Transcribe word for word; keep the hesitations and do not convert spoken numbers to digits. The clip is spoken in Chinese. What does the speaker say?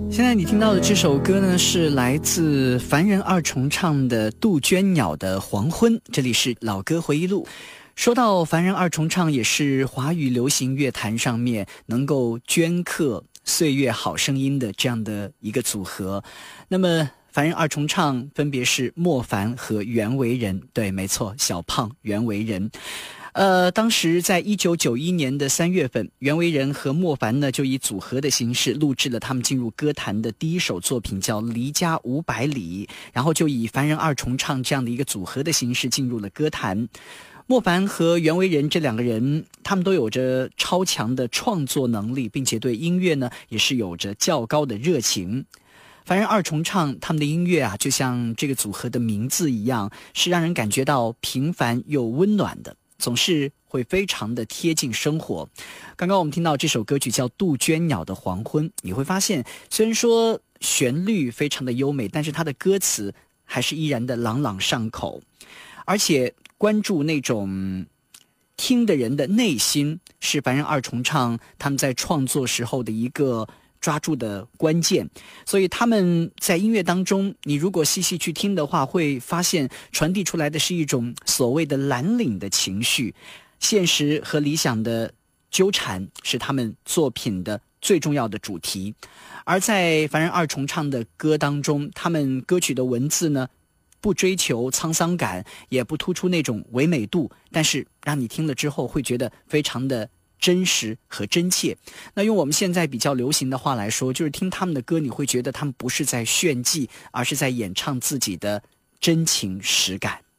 现在你听到的这首歌呢，是来自凡人二重唱的杜鹃鸟的《黄昏》，这里是老歌回忆录。说到凡人二重唱，也是华语流行乐坛上面能够镌刻岁月好声音的这样的一个组合。那么凡人二重唱分别是莫凡和袁惟仁，对，没错，小胖袁惟仁。呃，当时在一九九一年的三月份，袁惟仁和莫凡呢就以组合的形式录制了他们进入歌坛的第一首作品，叫《离家五百里》，然后就以凡人二重唱这样的一个组合的形式进入了歌坛。莫凡和袁惟仁这两个人，他们都有着超强的创作能力，并且对音乐呢也是有着较高的热情。凡人二重唱他们的音乐啊，就像这个组合的名字一样，是让人感觉到平凡又温暖的，总是会非常的贴近生活。刚刚我们听到这首歌曲叫杜鹃鸟的黄昏，你会发现虽然说旋律非常的优美，但是它的歌词还是依然的朗朗上口，而且关注那种听的人的内心，是凡人二重唱他们在创作时候的一个抓住的关键。所以他们在音乐当中，你如果细细去听的话，会发现传递出来的是一种所谓的蓝领的情绪，现实和理想的纠缠是他们作品的最重要的主题。而在凡人二重唱的歌当中，他们歌曲的文字呢，不追求沧桑感，也不突出那种唯美度，但是让你听了之后会觉得非常的真实和真切。那用我们现在比较流行的话来说，就是听他们的歌，你会觉得他们不是在炫技，而是在演唱自己的真情实感。